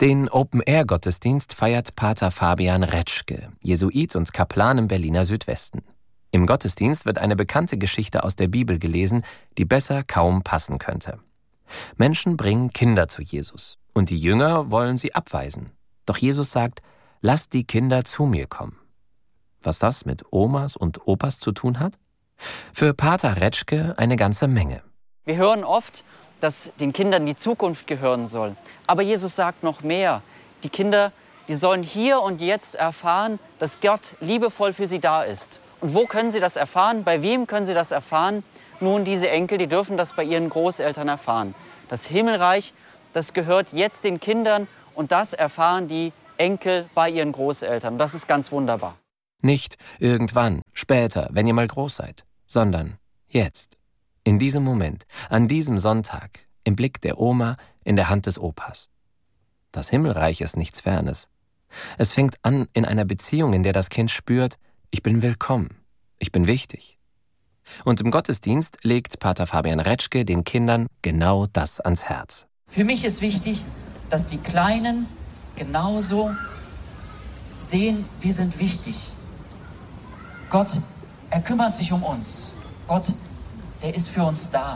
Den Open-Air-Gottesdienst feiert Pater Fabian Retschke, Jesuit und Kaplan im Berliner Südwesten. Im Gottesdienst wird eine bekannte Geschichte aus der Bibel gelesen, die besser kaum passen könnte. Menschen bringen Kinder zu Jesus und die Jünger wollen sie abweisen. Doch Jesus sagt, lasst die Kinder zu mir kommen. Was das mit Omas und Opas zu tun hat? Für Pater Retschke eine ganze Menge. Wir hören oft, dass den Kindern die Zukunft gehören soll. Aber Jesus sagt noch mehr. Die Kinder, die sollen hier und jetzt erfahren, dass Gott liebevoll für sie da ist. Und wo können sie das erfahren? Bei wem können sie das erfahren? Nun, diese Enkel, die dürfen das bei ihren Großeltern erfahren. Das Himmelreich, das gehört jetzt den Kindern und das erfahren die Enkel bei ihren Großeltern. Das ist ganz wunderbar. Nicht irgendwann, später, wenn ihr mal groß seid, sondern jetzt. In diesem Moment, an diesem Sonntag, im Blick der Oma, in der Hand des Opas. Das Himmelreich ist nichts Fernes. Es fängt an in einer Beziehung, in der das Kind spürt, ich bin willkommen, ich bin wichtig. Und im Gottesdienst legt Pater Fabian Retschke den Kindern genau das ans Herz. Für mich ist wichtig, dass die Kleinen genauso sehen, wir sind wichtig. Gott, er kümmert sich um uns. Gott, der ist für uns da.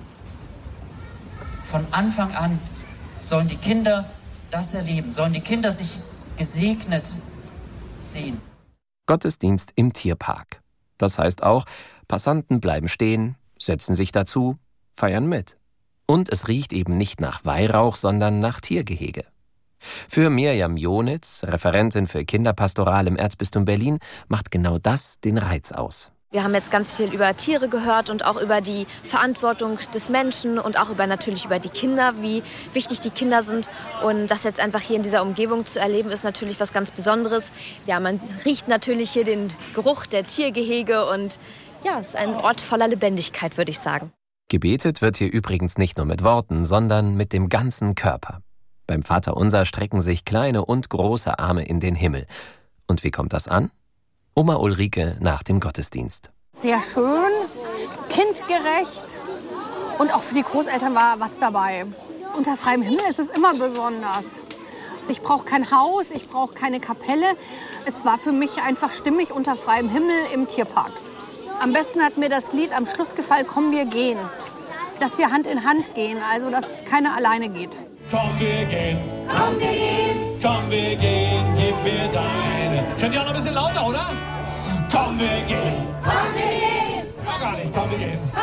Von Anfang an sollen die Kinder das erleben, sollen die Kinder sich gesegnet sehen. Gottesdienst im Tierpark. Das heißt auch, Passanten bleiben stehen, setzen sich dazu, feiern mit. Und es riecht eben nicht nach Weihrauch, sondern nach Tiergehege. Für Mirjam Jonitz, Referentin für Kinderpastoral im Erzbistum Berlin, macht genau das den Reiz aus. Wir haben jetzt ganz viel über Tiere gehört und auch über die Verantwortung des Menschen und auch natürlich über die Kinder, wie wichtig die Kinder sind. Und das jetzt einfach hier in dieser Umgebung zu erleben, ist natürlich was ganz Besonderes. Ja, man riecht natürlich hier den Geruch der Tiergehege und ja, es ist ein Ort voller Lebendigkeit, würde ich sagen. Gebetet wird hier übrigens nicht nur mit Worten, sondern mit dem ganzen Körper. Beim Vaterunser strecken sich kleine und große Arme in den Himmel. Und wie kommt das an? Oma Ulrike nach dem Gottesdienst. Sehr schön, kindgerecht und auch für die Großeltern war was dabei. Unter freiem Himmel ist es immer besonders. Ich brauche kein Haus, ich brauche keine Kapelle. Es war für mich einfach stimmig unter freiem Himmel im Tierpark. Am besten hat mir das Lied am Schluss gefallen, Komm, wir gehen. Dass wir Hand in Hand gehen, also dass keiner alleine geht. Komm, wir gehen. Komm, wir gehen. Komm, wir gehen. Gib mir deine. Könnt ihr auch noch ein bisschen lauter, oder? Komm, wir gehen. Komm, wir gehen. Ja, gar nichts. Komm, wir gehen.